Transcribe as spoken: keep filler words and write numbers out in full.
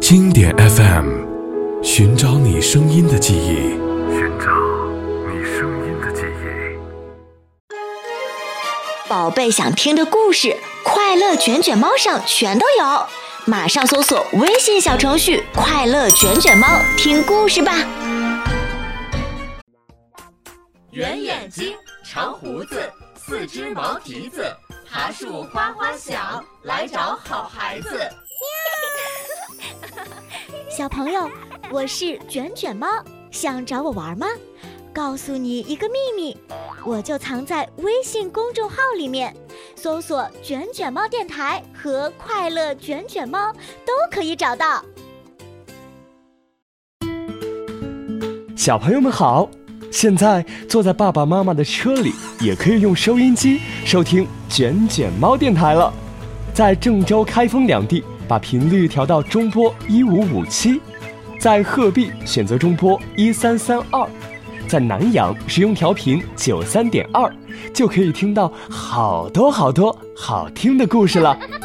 经典 F M， 寻找你声音的记忆，寻找你声音的记忆。 宝贝想听的故事，快乐卷卷猫上全都有，马上搜索微信小程序快乐卷卷猫听故事吧。 圆眼睛，长胡子，四只毛蹄子，爬树哗哗响，来找好孩子。 小朋友，我是卷卷猫，想找我玩吗？告诉你一个秘密，我就藏在微信公众号里面，搜索卷卷猫电台和快乐卷卷猫都可以找到。 小朋友们好，现在坐在爸爸妈妈的车里，也可以用收音机收听卷卷猫电台了。在郑州、开封两地把频率调到中波一五五七，在鹤壁选择中波一三三二，在南阳使用调频九三点二，就可以听到好多好多好听的故事了。